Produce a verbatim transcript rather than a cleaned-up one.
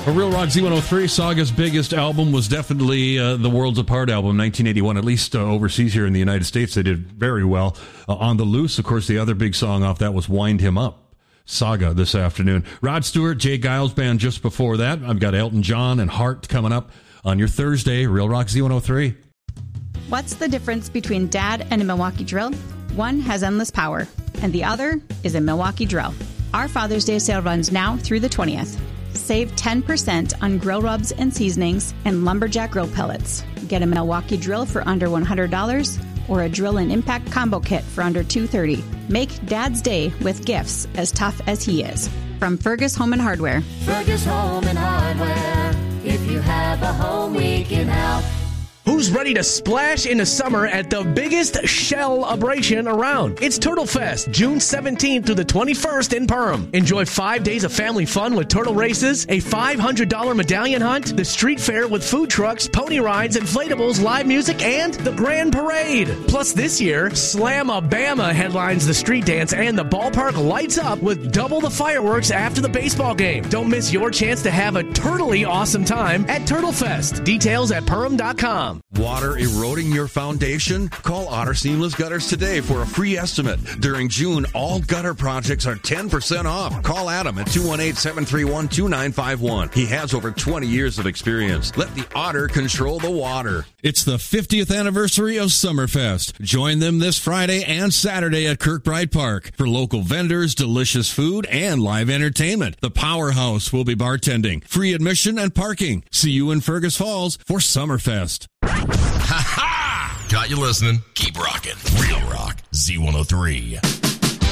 A Real Rock Z one oh three, Saga's biggest album was definitely uh, the Worlds Apart album, nineteen eighty-one, at least uh, overseas here in the United States. They did very well. Uh, On the Loose, of course, the other big song off that was Wind Him Up. Saga this afternoon. Rod Stewart, Jay Giles Band just before that. I've got Elton John and Heart coming up on your Thursday, Real Rock Z one oh three. What's the difference between Dad and a Milwaukee drill? One has endless power, and the other is a Milwaukee drill. Our Father's Day sale runs now through the twentieth. Save ten percent on grill rubs and seasonings and Lumberjack grill pellets. Get a Milwaukee drill for under one hundred dollars or a drill and impact combo kit for under two hundred thirty dollars. Make Dad's day with gifts as tough as he is. From Fergus Home and Hardware. Fergus Home and Hardware. If you have a home, we can help. Who's ready to splash into summer at the biggest shell-abration around? It's Turtle Fest, June seventeenth through the twenty-first in Perham. Enjoy five days of family fun with turtle races, a five hundred dollars medallion hunt, the street fair with food trucks, pony rides, inflatables, live music, and the grand parade. Plus this year, Slam-a-Bama headlines the street dance and the ballpark lights up with double the fireworks after the baseball game. Don't miss your chance to have a turtly awesome time at Turtle Fest. Details at perham dot com. Water eroding your foundation? Call Otter Seamless Gutters today for a free estimate. During June, all gutter projects are ten percent off. Call Adam at two one eight, seven three one, two nine five one. He has over twenty years of experience. Let the Otter control the water. It's the fiftieth anniversary of Summerfest. Join them this Friday and Saturday at Kirkbride Park for local vendors, delicious food, and live entertainment. The Powerhouse will be bartending, free admission and parking. See you in Fergus Falls for Summerfest. Ha ha! Got you listening. Keep rocking. Real Rock Z one oh three.